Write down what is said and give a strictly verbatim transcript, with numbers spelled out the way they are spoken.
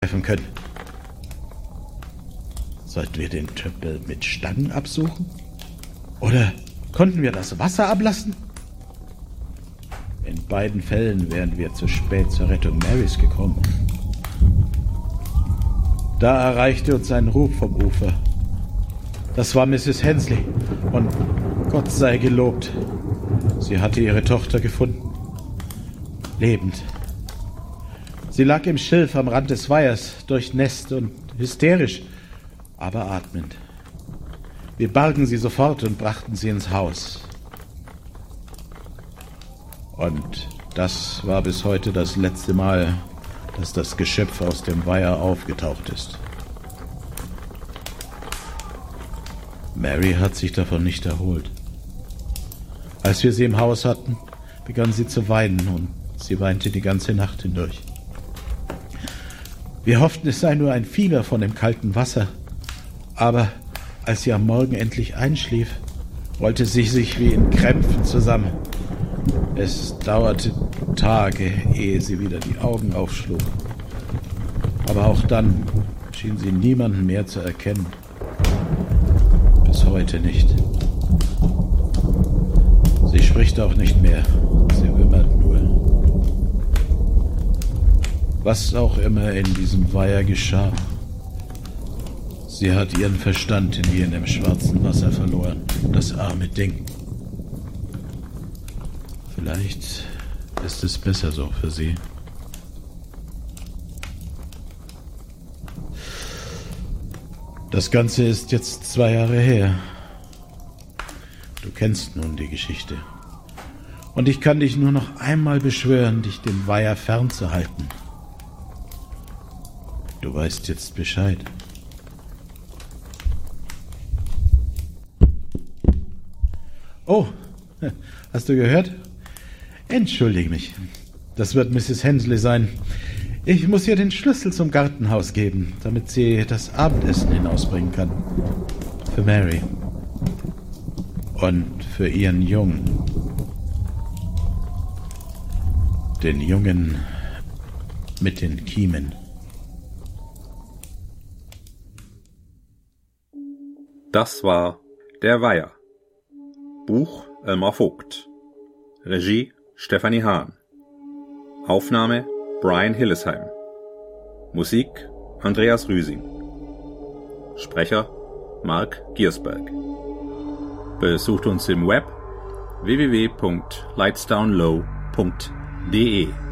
treffen können. Sollten wir den Tümpel mit Stangen absuchen? Oder konnten wir das Wasser ablassen? In beiden Fällen wären wir zu spät zur Rettung Marys gekommen. Da erreichte uns ein Ruf vom Ufer. Das war Misses Hensley. Und Gott sei gelobt, sie hatte ihre Tochter gefunden. Lebend. Sie lag im Schilf am Rand des Weihers, durchnässt und hysterisch, aber atmend. Wir bargen sie sofort und brachten sie ins Haus. Und das war bis heute das letzte Mal, dass das Geschöpf aus dem Weiher aufgetaucht ist. Mary hat sich davon nicht erholt. Als wir sie im Haus hatten, begann sie zu weinen und sie weinte die ganze Nacht hindurch. Wir hofften, es sei nur ein Fieber von dem kalten Wasser, aber als sie am Morgen endlich einschlief, rollte sie sich wie in Krämpfen zusammen. Es dauerte Tage, ehe sie wieder die Augen aufschlug. Aber auch dann schien sie niemanden mehr zu erkennen. Bis heute nicht. Sie spricht auch nicht mehr. Sie wimmert nur. Was auch immer in diesem Weiher geschah, sie hat ihren Verstand in jenem schwarzen Wasser verloren. Das arme Ding. Vielleicht ist es besser so für sie. Das Ganze ist jetzt zwei Jahre her. Du kennst nun die Geschichte. Und ich kann dich nur noch einmal beschwören, dich dem Weiher fernzuhalten. Du weißt jetzt Bescheid. Oh, hast du gehört? Entschuldige mich. Das wird Misses Hensley sein. Ich muss ihr den Schlüssel zum Gartenhaus geben, damit sie das Abendessen hinausbringen kann. Für Mary. Und für ihren Jungen. Den Jungen mit den Kiemen. Das war Der Weiher. Buch Elmar Vogt. Regie Stefanie Hahn. Aufnahme Brian Hillesheim. Musik Andreas Rüsing. Sprecher Mark Giersberg. Besucht uns im Web w w w punkt lightsdownlow punkt d e.